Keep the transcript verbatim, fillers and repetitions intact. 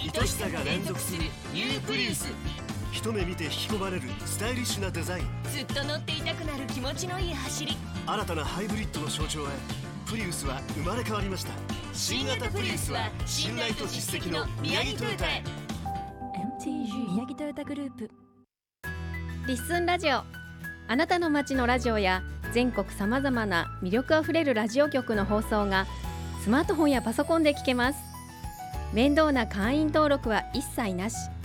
愛しさが連続するニュープリウス。 一目見て引き込まれるスタイリッシュなデザイン。 ずっと乗っていたくなる気持ちのいい走り。 新たなハイブリッドの象徴へ、プリウスは生まれ変わりました。 新型プリウスは信頼と実績の宮城トヨタへ。 エムティージー 宮城トヨタグループ。 リッスンラジオ。あなたの街のラジオや全国さまざまな魅力あふれるラジオ局の放送がスマートフォンやパソコンで聞けます。面倒な会員登録は一切なし。